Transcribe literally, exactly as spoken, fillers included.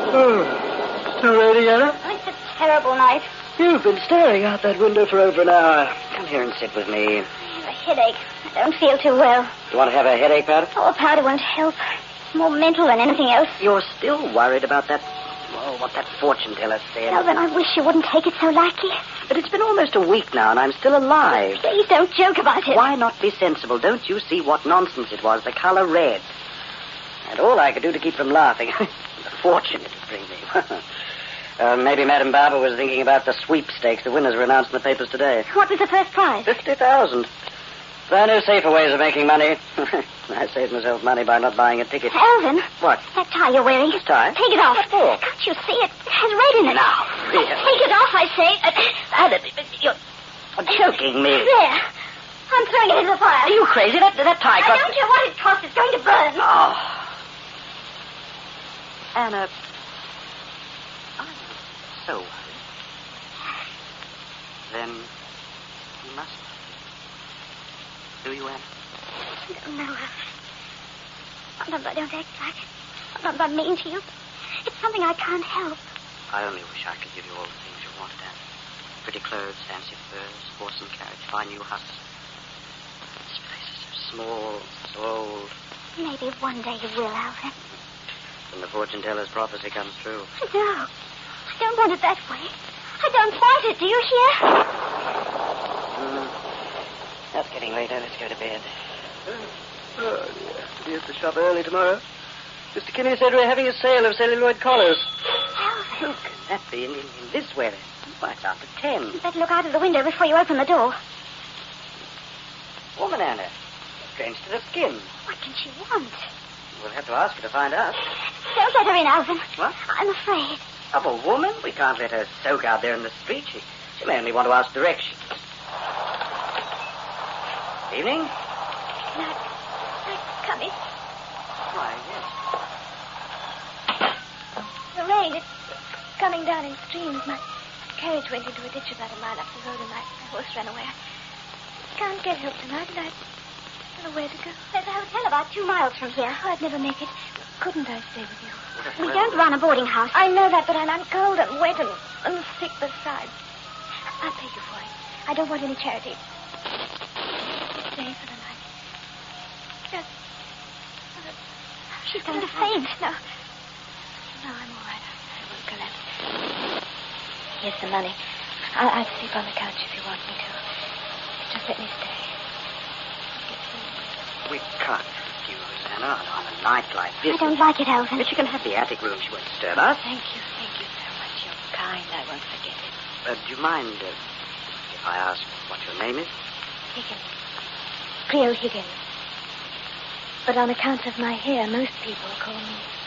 Oh, you ready, Anna? Oh, it's a terrible night. You've been staring out that window for over an hour. Come here and sit with me. I have a headache. I don't feel too well. You want to have a headache, Pat? Oh, powder won't help. It's more mental than anything else. You're still worried about that, oh, what that fortune teller said. Well, then I wish you wouldn't take it so lightly. But it's been almost a week now, and I'm still alive. Please don't joke about it. Why not be sensible? Don't you see what nonsense it was, the color red? And all I could do to keep from laughing. The fortune it would bring me. uh, maybe Madame Barber was thinking about the sweepstakes. The winners were announced in the papers today. What was the first prize? Fifty thousand. But I know safer ways of making money. I saved myself money by not buying a ticket. Alvin. What? That tie you're wearing. This tie? Take it off. What for? Can't you see it? It has red in it. Now, really? Take it off, I say. Ada, you're choking me. There. I'm throwing it into the fire. Are you crazy? That, that tie I cost... don't care what it costs. It's going to burn. Oh. Anna, I'm so worried. Then you must. Do you, Anna? I don't know. I don't, I don't act like it. I'm not, not mean to you. It's something I can't help. I only wish I could give you all the things you wanted, Anna. Pretty clothes, fancy furs, horse and carriage, fine new house. This place is so small, so old. Maybe one day you will, Alvin. When the fortune teller's prophecy comes true. No. I don't want it that way. I don't want it. Do you hear? Mm. That's getting later. Let's go to bed. Oh, dear. He has to shop early tomorrow. Mister Kinney said we're having a sale of celluloid collars. Alvin. Look, that be in, in, in this weather. Why, it's after ten. You better look out of the window before you open the door. Woman, Anna. Drenched to the skin. What can she want? We'll have to ask her to find out. Don't let her in, Alvin. What? I'm afraid. Of a woman? We can't let her soak out there in the street. She, she may only want to ask directions. Evening? No. No, come in. Why, yes. The rain, it's coming down in streams. My carriage went into a ditch about a mile up the road and my, my horse ran away. I can't get help tonight and I don't know where to go. There's a hotel about two miles from here. Oh, I'd never make it. Couldn't I stay with you? We don't run a boarding house. I know that, but I'm, I'm cold and wet and, and sick besides. I'll pay you for it. I don't want any charity. Stay for the night. Just... She's going to faint. No. No, I'm all right. I won't collapse. Here's the money. I'll, I'll sleep on the couch if you want me to. Just let me stay. We can't refuse, Anna, on a night like this. I don't like it, Alvin. But you can have the attic room. She won't disturb us. Thank you, thank you so much. You're kind. I won't forget it. Uh, do you mind uh, if I ask what your name is? Higgins. Cleo Higgins. But on account of my hair, most people call me